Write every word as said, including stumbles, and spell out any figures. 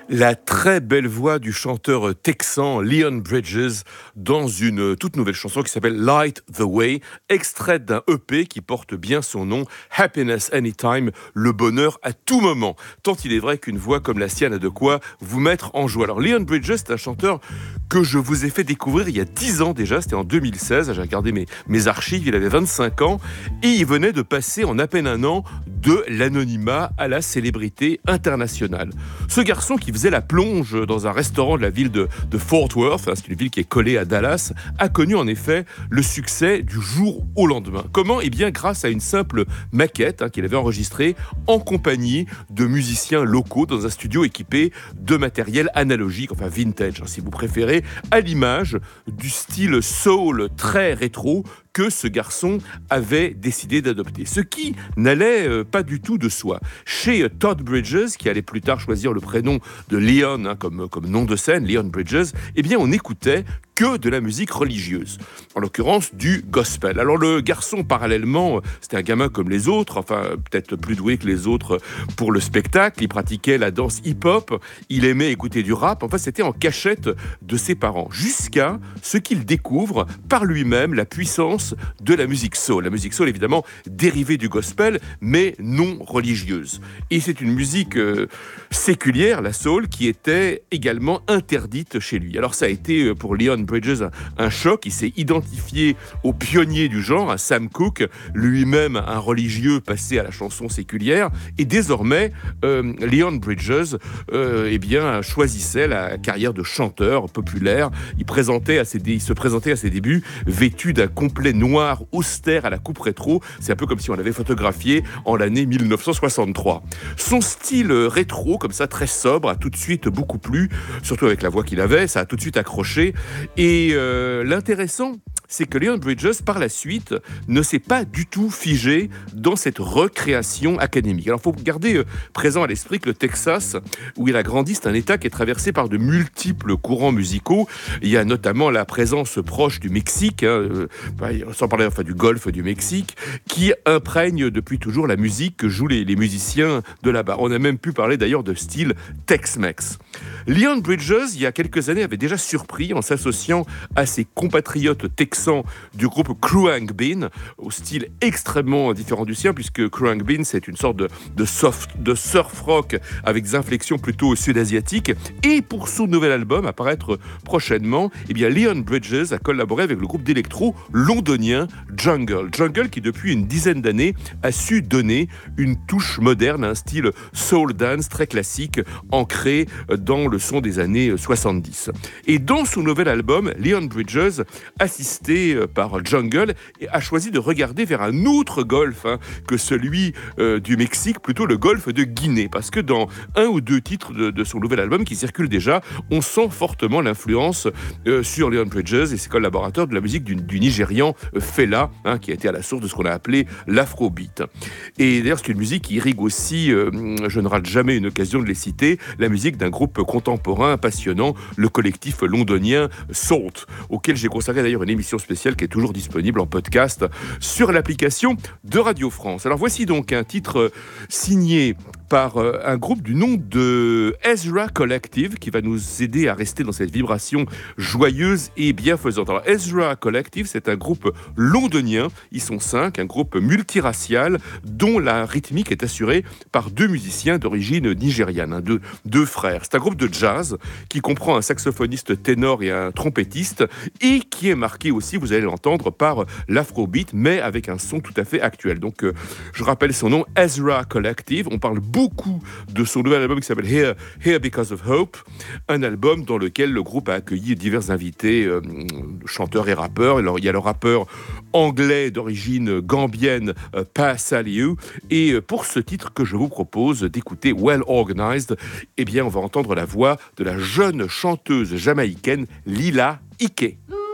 La très belle voix du chanteur texan Leon Bridges dans une toute nouvelle chanson qui s'appelle Light the Way, extraite d'un E P qui porte bien son nom, Happiness Anytime, le bonheur à tout moment. Tant il est vrai qu'une voix comme la sienne a de quoi vous mettre en joie. Alors Leon Bridges, c'est un chanteur que je vous ai fait découvrir il y a dix ans déjà, c'était en deux mille seize, j'ai regardé mes, mes archives, il avait vingt-cinq ans et il venait de passer en à peine un an de l'anonymat à la célébrité internationale. Ce garçon qui faisait la plonge dans un restaurant de la ville de, de Fort Worth, hein, c'est une ville qui est collée à Dallas, a connu en effet le succès du jour au lendemain. Comment ? Eh bien grâce à une simple maquette hein, qu'il avait enregistrée en compagnie de musiciens locaux dans un studio équipé de matériel analogique, enfin vintage hein, si vous préférez, à l'image du style soul très rétro que ce garçon avait décidé d'adopter. Ce qui n'allait euh, pas du tout de soi. Chez Todd Bridges, qui allait plus tard choisir le prénom de Leon hein, comme, comme nom de scène, Leon Bridges, eh bien on écoutait que de la musique religieuse, en l'occurrence du gospel. Alors le garçon, parallèlement, c'était un gamin comme les autres, enfin peut-être plus doué que les autres pour le spectacle, il pratiquait la danse hip-hop, il aimait écouter du rap, enfin c'était en cachette de ses parents, jusqu'à ce qu'il découvre par lui-même la puissance de la musique soul. La musique soul, évidemment, dérivée du gospel, mais non religieuse. Et c'est une musique euh, séculière, la soul, qui était également interdite chez lui. Alors ça a été pour Leon Bridges un, un choc, il s'est identifié au pionnier du genre, à Sam Cooke, lui-même un religieux passé à la chanson séculière, et désormais, euh, Leon Bridges euh, eh bien, choisissait la carrière de chanteur populaire. Il, présentait à ses dé- il se présentait à ses débuts vêtu d'un complet noir austère à la coupe rétro. C'est un peu comme si on l'avait photographié en l'année dix-neuf cent soixante-trois. Son style rétro, comme ça, très sobre, a tout de suite beaucoup plu, surtout avec la voix qu'il avait, ça a tout de suite accroché. Et euh, l'intéressant, c'est que Leon Bridges, par la suite, ne s'est pas du tout figé dans cette recréation académique. Alors, il faut garder présent à l'esprit que le Texas, où il a grandi, c'est un État qui est traversé par de multiples courants musicaux. Il y a notamment la présence proche du Mexique, hein, euh, sans parler enfin du Golfe du Mexique, qui imprègne depuis toujours la musique que jouent les, les musiciens de là-bas. On a même pu parler d'ailleurs de style Tex-Mex. Leon Bridges, il y a quelques années, avait déjà surpris en s'associant à ses compatriotes texans du groupe Khruangbin Bean, au style extrêmement différent du sien, puisque Khruangbin Bean, c'est une sorte de, de, soft, de surf rock avec des inflexions plutôt sud-asiatiques. Et pour son nouvel album, à paraître prochainement, eh bien, Leon Bridges a collaboré avec le groupe d'électro londonien Jungle. Jungle qui, depuis une dizaine d'années, a su donner une touche moderne à un style soul dance très classique, ancré dans le son des années soixante-dix. Et dans son nouvel album, Leon Bridges, assisté par Jungle, a choisi de regarder vers un autre golfe hein, que celui euh, du Mexique, plutôt le golfe de Guinée. Parce que dans un ou deux titres de, de son nouvel album qui circulent déjà, on sent fortement l'influence euh, sur Leon Bridges et ses collaborateurs de la musique du, du Nigérian euh, Fela, hein, qui a été à la source de ce qu'on a appelé l'afrobeat. Et d'ailleurs, c'est une musique qui irrigue aussi, euh, je ne rate jamais une occasion de les citer, la musique d'un groupe contemporain passionnant, le collectif londonien Salt, auquel j'ai consacré d'ailleurs une émission spéciale qui est toujours disponible en podcast sur l'application de Radio France. Alors voici donc un titre signé par un groupe du nom de Ezra Collective qui va nous aider à rester dans cette vibration joyeuse et bienfaisante. Alors Ezra Collective, c'est un groupe londonien, ils sont cinq, un groupe multiracial dont la rythmique est assurée par deux musiciens d'origine nigériane, hein, deux, deux frères. C'est un groupe de jazz qui comprend un saxophoniste ténor et un trompettiste et qui est marqué aussi, vous allez l'entendre, par l'afrobeat, mais avec un son tout à fait actuel. Donc euh, je rappelle son nom, Ezra Collective. On parle beaucoup de son nouvel album qui s'appelle Here, Here Because of Hope, un album dans lequel le groupe a accueilli divers invités, euh, chanteurs et rappeurs. Alors, il y a le rappeur anglais d'origine gambienne, euh, Pa Salieu, et euh, pour ce titre que je vous propose d'écouter, Well Organized, eh bien, on va entendre la voix de la jeune chanteuse jamaïcaine Lila Ike.